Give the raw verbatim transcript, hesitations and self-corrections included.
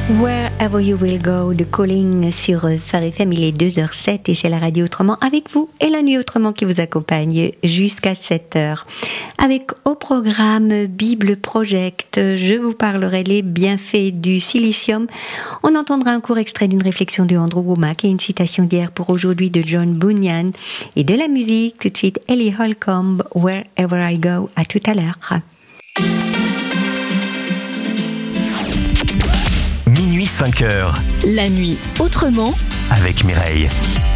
Wherever You Will Go, The Calling sur Phare F M, il est deux heures sept et c'est la radio Autrement avec vous et la nuit Autrement qui vous accompagne jusqu'à sept heures. Avec au programme Bible Project, je vous parlerai les bienfaits du silicium. On entendra un court extrait d'une réflexion de Andrew Wommack et une citation d'hier pour aujourd'hui de John Bunyan et de la musique tout de suite Ellie Holcomb, Wherever I Go. À tout à l'heure. Minuit cinq heures. La nuit Autrement avec Mireille.